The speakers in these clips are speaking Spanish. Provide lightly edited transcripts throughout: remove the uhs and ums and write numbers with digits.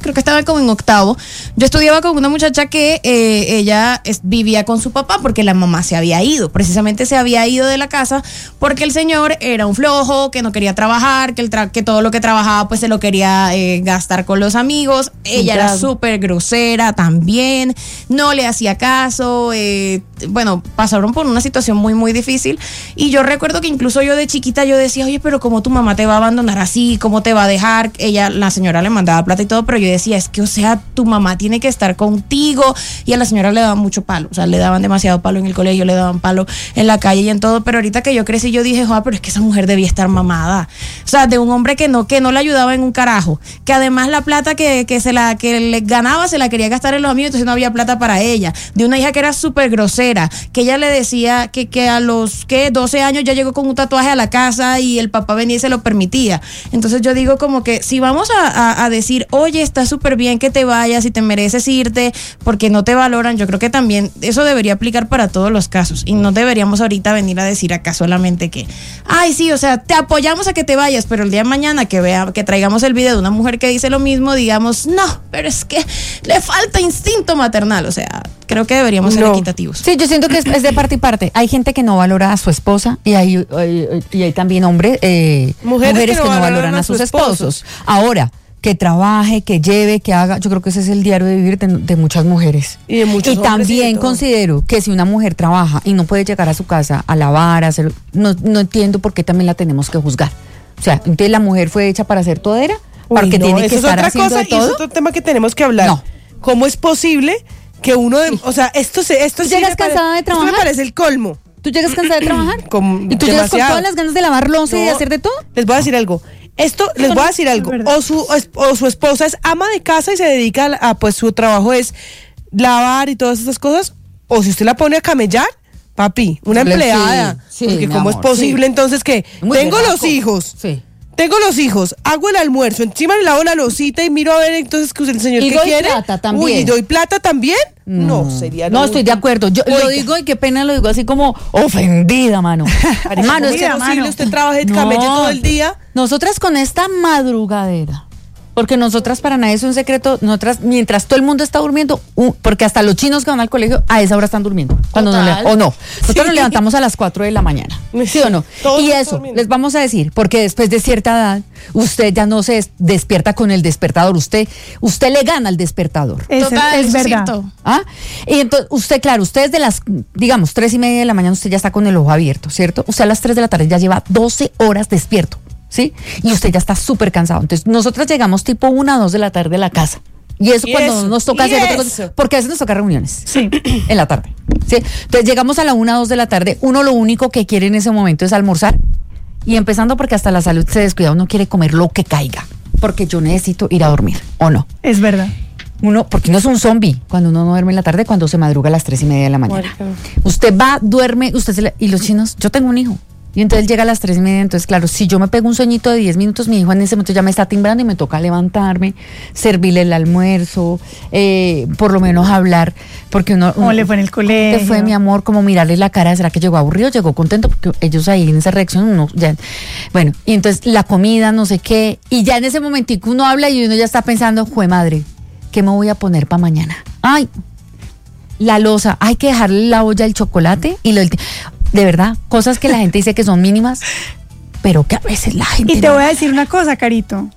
creo que estaba como en octavo, yo estudiaba con una muchacha que ella vivía con su papá porque la mamá se había ido, precisamente se había ido de la casa porque el señor era un flojo, que no quería trabajar, que todo lo que trabajaba pues se lo quería gastar con los amigos. Ella era súper grosera también, no le hacía caso, bueno, pasaron por una situación muy muy difícil y yo recuerdo que incluso yo de chiquita yo decía, oye, pero ¿cómo tu mamá te va a abandonar así? ¿Cómo te va a dejar? La señora le mandaba plata y todo, pero yo decía, es que, o sea, tu mamá tiene que estar contigo, y a la señora le daban mucho palo, o sea, le daban demasiado palo en el colegio, le daban palo en la calle y en todo, pero ahorita que yo crecí yo dije, joder, pero es que esa mujer debía estar mamada, o sea, de un hombre que no le ayudaba en un carajo, que además la plata que le ganaba se la quería gastar en los amigos, entonces no había plata para ella, de una hija que era súper grosera, que ella le decía que a los 12 años ya llegó con un tatuaje a la casa y el papá venía y se lo permitía. Entonces yo digo como que si vamos a decir, oye, está súper bien que te vayas y te mereces irte porque no te valoran, yo creo que también eso debería aplicar para todos los casos y no deberíamos ahorita venir a decir acá solamente que, ay, sí, o sea, te apoyamos a que te vayas, pero el día de mañana que traigamos el video de una mujer que dice lo mismo, digamos, no, pero es que le falta instinto maternal, o sea, creo que deberíamos ser equitativos. Sí, yo siento que es de parte y parte. Hay gente que no valora a su esposa y hay también hombres, mujeres que no valoran a sus esposos. Ahora, que trabaje, que lleve, que haga, yo creo que ese es el diario de vivir de muchas mujeres. Y de muchos y también considero que si una mujer trabaja y no puede llegar a su casa a lavar, a hacer, no entiendo por qué también la tenemos que juzgar. O sea, entonces la mujer fue hecha para ser todera, para que tiene que estar haciendo de todo. Y es otro tema que tenemos que hablar. No. ¿Cómo es posible que uno, o sea, esto llegas cansada de trabajar? Esto me parece el colmo. ¿Tú llegas cansada de trabajar? ¿Y tú demasiado. llegas con todas las ganas de lavar loza y de hacer de todo? Les voy a decir algo. O su esposa es ama de casa y se dedica a pues su trabajo es lavar y todas esas cosas, o si usted la pone a camellar, papi, una empleada. Sí, porque cómo es posible entonces que tengo los hijos. Sí. Tengo los hijos, hago el almuerzo, encima le lavo la losita y miro a ver entonces que el señor que quiere. Y doy plata también. Uy, ¿y doy plata también? No, sería... No, estoy de acuerdo. Yo lo digo y qué pena lo digo así como ofendida, mano. Mano, es que posible usted trabaje de camello todo el día. Nosotras con esta madrugadera, porque nosotras para nadie es un secreto, nosotras mientras todo el mundo está durmiendo, porque hasta los chinos que van al colegio a esa hora están durmiendo. Nosotros nos levantamos a las 4 de la mañana, ¿sí o no? Y eso, les vamos a decir, porque después de cierta edad, usted ya no se despierta con el despertador, usted le gana al despertador. Es verdad. ¿Ah? Y entonces, usted desde las, digamos, 3:30 de la mañana, usted ya está con el ojo abierto, ¿cierto? Usted a las 3 de la tarde ya lleva 12 horas despierto. ¿Sí? Y usted ya está súper cansado. Entonces, nosotras llegamos tipo 1 o 2 de la tarde a la casa. Y eso cuando nos toca hacer otra cosa, porque a veces nos toca reuniones. Sí. En la tarde. ¿Sí? Entonces, llegamos a la 1 o 2 de la tarde. Uno lo único que quiere en ese momento es almorzar. Y empezando porque hasta la salud se descuida. Uno quiere comer lo que caiga. Porque yo necesito ir a dormir. ¿O no? Es verdad. Porque uno es un zombie cuando uno no duerme en la tarde, cuando se madruga a las 3:30 de la mañana. Usted va, duerme, y los chinos, yo tengo un hijo. Y entonces él llega a las 3:30, entonces claro, si yo me pego un sueñito de 10 minutos, mi hijo en ese momento ya me está timbrando y me toca levantarme, servirle el almuerzo, por lo menos hablar, porque ¿cómo le fue en el colegio? ¿Qué fue, mi amor? Como mirarle la cara, ¿será que llegó aburrido? ¿Llegó contento? Porque ellos ahí en esa reacción, bueno, y entonces la comida, no sé qué, y ya en ese momentico uno habla y uno ya está pensando, jue madre, ¿qué me voy a poner para mañana? Ay, la loza, hay que dejarle la olla, el chocolate y de verdad, cosas que la gente dice que son mínimas, pero que a veces la gente... Y te voy a decir una cosa, Carito.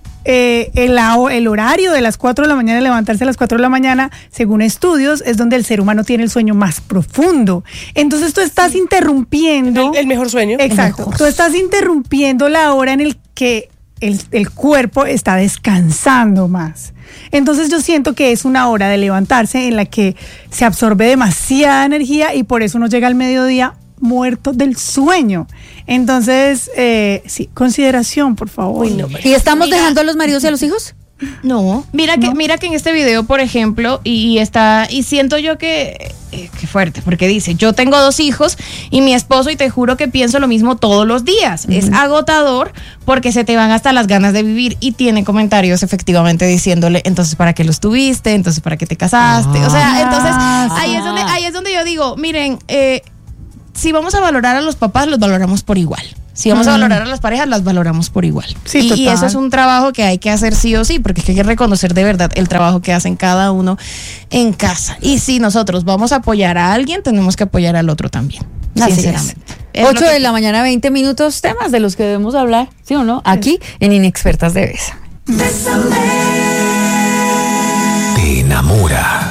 El horario de las 4 de la mañana, levantarse a las 4 de la mañana, según estudios, es donde el ser humano tiene el sueño más profundo. Entonces tú estás interrumpiendo... El mejor sueño. Exacto. Tú estás interrumpiendo la hora en el que el cuerpo está descansando más. Entonces yo siento que es una hora de levantarse en la que se absorbe demasiada energía y por eso uno llega al mediodía muerto del sueño. Entonces, sí, consideración, por favor. Uy, no, ¿y estamos dejando a los maridos y a los hijos? No. Mira que en este video, por ejemplo, y siento yo que fuerte, porque dice, yo tengo 2 hijos y mi esposo, y te juro que pienso lo mismo todos los días. Es agotador porque se te van hasta las ganas de vivir, y tiene comentarios efectivamente diciéndole, entonces ¿para qué los tuviste? Entonces ¿para qué te casaste? O sea, entonces ahí es donde yo digo, miren, si vamos a valorar a los papás, los valoramos por igual. Si vamos a valorar a las parejas, las valoramos por igual. Sí, y total. eso es un trabajo que hay que hacer sí o sí, porque es que hay que reconocer de verdad el trabajo que hacen cada uno en casa. Y si nosotros vamos a apoyar a alguien, tenemos que apoyar al otro también. Así Sinceramente. es. 8 de la mañana, 20 minutos, temas de los que debemos hablar, ¿sí o no? Aquí en Inexpertas de Bésame. Te enamora.